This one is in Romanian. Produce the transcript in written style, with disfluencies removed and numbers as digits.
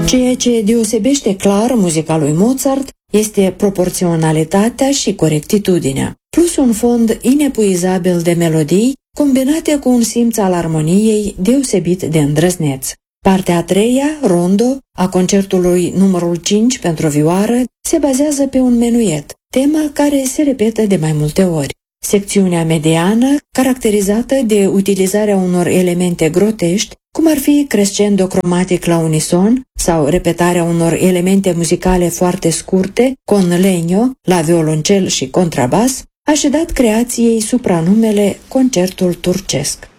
Ceea ce deosebește clar muzica lui Mozart este proporționalitatea și corectitudinea, plus un fond inepuizabil de melodii, combinate cu un simț al armoniei deosebit de îndrăzneț. Partea a treia, rondo, a concertului numărul 5 pentru vioară, se bazează pe un menuet, temă care se repetă de mai multe ori. Secțiunea mediană, caracterizată de utilizarea unor elemente grotești, cum ar fi crescendo cromatic la unison sau repetarea unor elemente muzicale foarte scurte, con legno, la violoncel și contrabas, a și dat creației supranumele concertul turcesc.